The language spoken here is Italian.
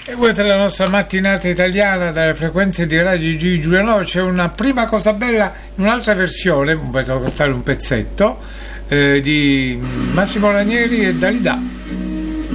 E questa è la nostra mattinata italiana dalle frequenze di Radio G Giuliano. C'è una prima cosa bella in un'altra versione, per fare un pezzetto, di Massimo Ranieri e Dalida.